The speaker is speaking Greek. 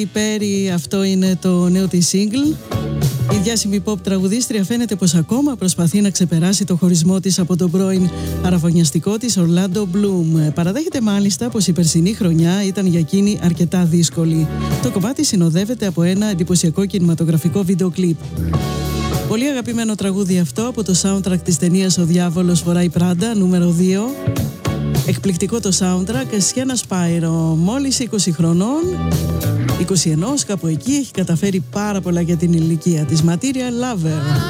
Η Πέρι, αυτό είναι το νέο της single. Η διάσημη pop τραγουδίστρια φαίνεται πως ακόμα προσπαθεί να ξεπεράσει το χωρισμό της από τον πρώην αραβωνιαστικό της Orlando Bloom. Παραδέχεται μάλιστα πως η περσινή χρονιά ήταν για εκείνη αρκετά δύσκολη. Το κομμάτι συνοδεύεται από ένα εντυπωσιακό κινηματογραφικό βίντεο κλιπ. Πολύ αγαπημένο τραγούδι αυτό από το soundtrack της ταινίας «Ο διάβολος φοράει Πράντα» νούμερο 2. Εκπληκτικό το soundtrack, Sienna Spiro, μόλις 20 χρονών, 21 κάπου εκεί, έχει καταφέρει πάρα πολλά για την ηλικία της. Material Lover.